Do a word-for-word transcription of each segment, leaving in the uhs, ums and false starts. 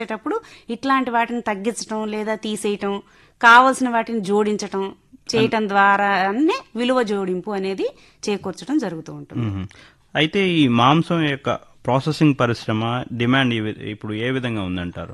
చేసేటప్పుడు ఇట్లాంటి వాటిని తగ్గించడం లేదా తీసేయటం, కావలసిన వాటిని జోడించటం చేయటం ద్వారానే విలువ జోడింపు అనేది చేకూర్చడం జరుగుతూ ఉంటుంది. మ్మ్. అయితే ఈ మాంసం యొక్క ప్రాసెసింగ్ పరిశ్రమ డిమాండ్ ఈ వి- ఇప్పుడు ఏ విధంగా ఉందంటారు?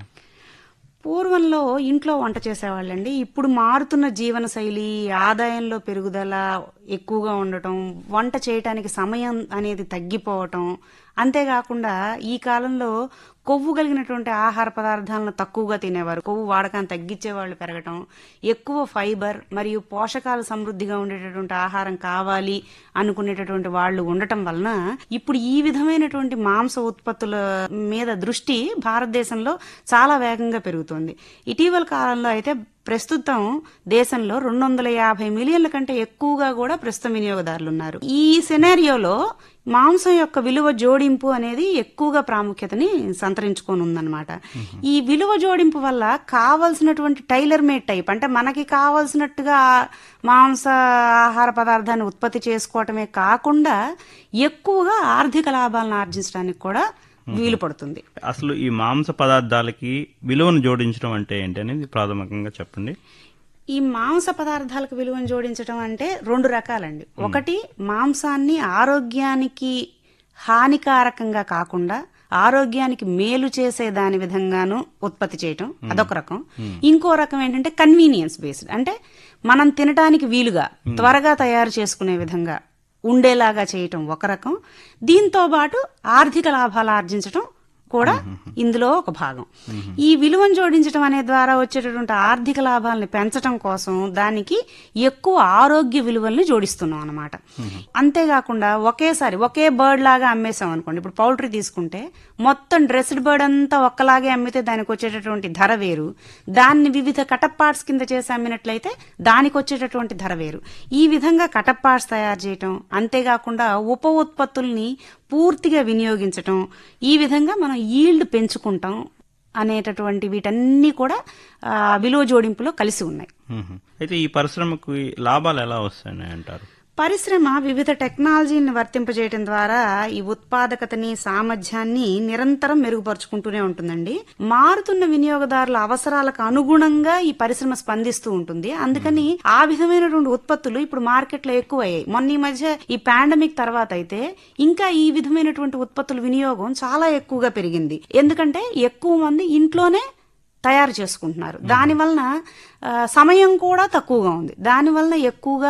పూర్వంలో ఇంట్లో వంట చేసేవాళ్ళండి. ఇప్పుడు మారుతున్న జీవన శైలి, ఆదాయంలో పెరుగుదల ఎక్కువగా ఉండటం, వంట చేయటానికి సమయం అనేది తగ్గిపోవటం, అంతేకాకుండా ఈ కాలంలో కొవ్వు కలిగినటువంటి ఆహార పదార్థాలను తక్కువగా తినేవారు, కొవ్వు వాడకాన్ని తగ్గించే వాళ్ళు పెరగటం, ఎక్కువ ఫైబర్ మరియు పోషకాలు సమృద్ధిగా ఉండేటటువంటి ఆహారం కావాలి అనుకునేటటువంటి వాళ్ళు ఉండటం వలన ఇప్పుడు ఈ విధమైనటువంటి మాంస ఉత్పత్తుల మీద దృష్టి భారతదేశంలో చాలా వేగంగా పెరుగుతోంది. ఇటీవల కాలంలో అయితే ప్రస్తుతం దేశంలో రెండు వందల యాభై మిలియన్ల కంటే ఎక్కువగా కూడా ప్రస్తుతం వినియోగదారులు ఉన్నారు. ఈ సినారియోలో మాంసం యొక్క విలువ జోడింపు అనేది ఎక్కువగా ప్రాముఖ్యతని సంతరించుకొని ఉందన్నమాట. ఈ విలువ జోడింపు వల్ల కావలసినటువంటి టైలర్ మేడ్ టైప్, అంటే మనకి కావలసినట్టుగా మాంస ఆహార పదార్థాన్ని ఉత్పత్తి చేసుకోవటమే కాకుండా ఎక్కువగా ఆర్థిక లాభాలను ఆర్జించడానికి కూడా వీలు పడుతుంది. అసలు ఈ మాంస పదార్థాలకి విలువను జోడించడం అంటే ఏంటి అనేది ప్రాథమికంగా చెప్పండి. ఈ మాంస పదార్థాలకు విలువను జోడించడం అంటే రెండు రకాలండి. ఒకటి, మాంసాన్ని ఆరోగ్యానికి హానికారకంగా కాకుండా ఆరోగ్యానికి మేలు చేసే దాని విధంగాను ఉత్పత్తి చేయటం, అదొక రకం. ఇంకో రకం ఏంటంటే కన్వీనియన్స్ బేస్డ్, అంటే మనం తినటానికి వీలుగా త్వరగా తయారు చేసుకునే విధంగా ఉండేలాగా చేయటం ఒక రకం. దీంతో పాటు ఆర్థిక లాభాలు ఆర్జించటం కూడా ఇందులో ఒక భాగం. ఈ విలువను జోడించడం అనే ద్వారా వచ్చేటటువంటి ఆర్థిక లాభాలను పెంచడం కోసం దానికి ఎక్కువ ఆరోగ్య విలువల్ని జోడిస్తున్నాం అన్నమాట. అంతేకాకుండా ఒకేసారి ఒకే బర్డ్ లాగా అమ్మేసాం అనుకోండి, ఇప్పుడు పౌల్ట్రీ తీసుకుంటే మొత్తం డ్రెస్డ్ బర్డ్ అంతా ఒక్కలాగే అమ్మితే దానికి వచ్చేటటువంటి ధర వేరు, దాన్ని వివిధ కటప్ పార్ట్స్ కింద చేసి అమ్మినట్లయితే దానికి వచ్చేటటువంటి ధర వేరు. ఈ విధంగా కటప్ పార్ట్స్ తయారు చేయటం, అంతేకాకుండా ఉప ఉత్పత్తుల్ని పూర్తిగా వినియోగించటం, ఈ విధంగా మనం ఈల్డ్ పెంచుకుంటాం అనేటటువంటి వీటన్నీ కూడా ఆ, విలువ జోడింపులో కలిసి ఉన్నాయి. మ్మ్. అయితే ఈ పరిశ్రమకు ఈ లాభాలు ఎలా వస్తాయని అంటారు? పరిశ్రమ వివిధ టెక్నాలజీని వర్తింపజేయడం ద్వారా ఈ ఉత్పాదకతని, సామర్థ్యాన్ని నిరంతరం మెరుగుపరుచుకుంటూనే ఉంటుందండి. మారుతున్న వినియోగదారుల అవసరాలకు అనుగుణంగా ఈ పరిశ్రమ స్పందిస్తూ ఉంటుంది. అందుకని ఆ విధమైనటువంటి ఉత్పత్తులు ఇప్పుడు మార్కెట్లో ఎక్కువయ్యాయి. మొన్న ఈ మధ్య ఈ పాండమిక్ తర్వాత అయితే ఇంకా ఈ విధమైనటువంటి ఉత్పత్తుల వినియోగం చాలా ఎక్కువగా పెరిగింది. ఎందుకంటే ఎక్కువ మంది ఇంట్లోనే తయారు చేసుకుంటున్నారు. దానివలన ఆ, సమయం కూడా తక్కువగా ఉంది. దానివలన ఎక్కువగా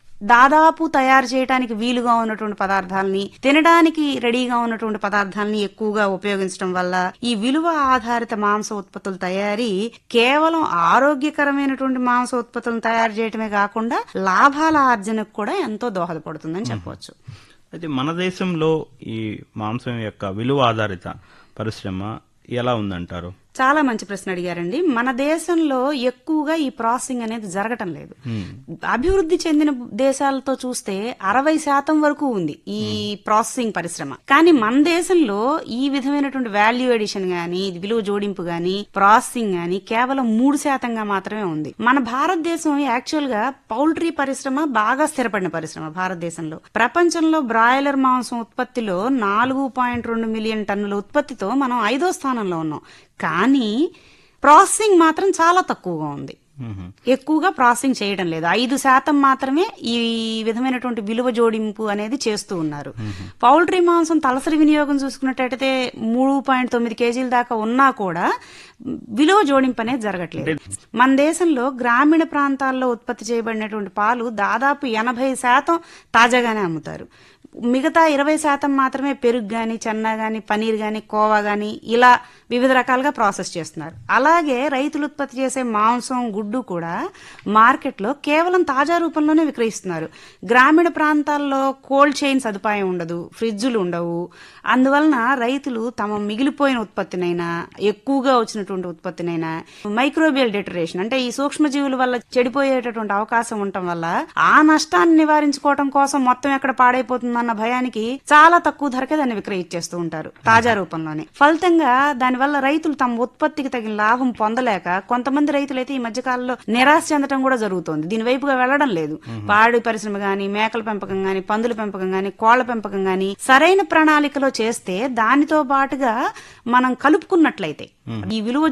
దాదాపు తయారు చేయడానికి వీలుగా ఉన్నటువంటి పదార్థాలని, తినడానికి రెడీగా ఉన్నటువంటి పదార్థాలని ఎక్కువగా ఉపయోగించడం వల్ల ఈ విలువ ఆధారిత మాంస ఉత్పత్తుల తయారీ కేవలం ఆరోగ్యకరమైనటువంటి మాంస ఉత్పత్తులను తయారు చేయటమే కాకుండా లాభాల ఆర్జనకు కూడా ఎంతో దోహదపడుతుందని చెప్పవచ్చు. అయితే మన దేశంలో ఈ మాంసం యొక్క విలువ ఆధారిత పరిశ్రమ ఎలా ఉందంటారు? చాలా మంచి ప్రశ్న అడిగారండి. మన దేశంలో ఎక్కువగా ఈ ప్రాసెసింగ్ అనేది జరగటం లేదు. అభివృద్ధి చెందిన దేశాలతో చూస్తే అరవై శాతం వరకు ఉంది ఈ ప్రాసెసింగ్ పరిశ్రమ. కానీ మన దేశంలో ఈ విధమైనటువంటి వాల్యూ ఎడిషన్ గానీ, విలువ జోడింపు గానీ, ప్రాసెసింగ్ గానీ కేవలం మూడు శాతంగా మాత్రమే ఉంది. మన భారతదేశం యాక్చువల్ గా పౌల్ట్రీ పరిశ్రమ బాగా స్థిరపడిన పరిశ్రమ. భారతదేశంలో ప్రపంచంలో బ్రాయిలర్ మాంసం ఉత్పత్తిలో నాలుగు పాయింట్ రెండు మిలియన్ టన్నుల ఉత్పత్తితో మనం ఐదో స్థానంలో ఉన్నాం. కానీ ప్రాసెసింగ్ మాత్రం చాలా తక్కువగా ఉంది. ఎక్కువగా ప్రాసెసింగ్ చేయడం లేదు. ఐదు శాతం మాత్రమే ఈ విధమైనటువంటి విలువ జోడింపు అనేది చేస్తూ ఉన్నారు. పౌల్ట్రీ మాంసం తలసరి వినియోగం చూసుకున్నట్టయితే మూడు పాయింట్ తొమ్మిది కేజీల దాకా ఉన్నా కూడా విలువ జోడింపు అనేది జరగట్లేదు. మన దేశంలో గ్రామీణ ప్రాంతాల్లో ఉత్పత్తి చేయబడినటువంటి పాలు దాదాపు ఎనభై శాతం తాజాగానే అమ్ముతారు. మిగతా ఇరవై శాతం మాత్రమే పెరుగు గాని, చెన్నా గాని, పనీర్ గాని, కోవా గాని ఇలా వివిధ రకాలుగా ప్రాసెస్ చేస్తున్నారు. అలాగే రైతులు ఉత్పత్తి చేసే మాంసం, గుడ్డు కూడా మార్కెట్లో కేవలం తాజా రూపంలోనే విక్రయిస్తున్నారు. గ్రామీణ ప్రాంతాల్లో కోల్డ్ చైన్ సదుపాయం ఉండదు, ఫ్రిడ్జులు ఉండవు. అందువలన రైతులు తమ మిగిలిపోయిన ఉత్పత్తినైనా, ఎక్కువగా వచ్చినటువంటి ఉత్పత్తినైనా మైక్రోబియల్ డెటరేషన్, అంటే ఈ సూక్ష్మజీవుల వల్ల చెడిపోయేటటువంటి అవకాశం ఉండటం వల్ల ఆ నష్టాన్ని నివారించుకోవడం కోసం మొత్తం ఎక్కడ పాడైపోతుందన్న భయానికి చాలా తక్కువ ధరకే దాన్ని విక్రయించేస్తూ ఉంటారు తాజా రూపంలోనే. ఫలితంగా దానివల్ల దానివల్ల రైతులు తమ ఉత్పత్తికి తగిన లాభం పొందలేక కొంతమంది రైతులైతే ఈ మధ్య కాలంలో నిరాశ చెందడం కూడా జరుగుతోంది. దీని వైపుగా వెళ్లడం లేదు. పాడి పరిశ్రమ గాని, మేకల పెంపకం గాని, పందుల పెంపకం గాని, కోళ్ల పెంపకం గాని సరైన ప్రణాళికలో చేస్తే దానితో పాటుగా మనం కలుపుకున్నట్లయితే ఈ విలువ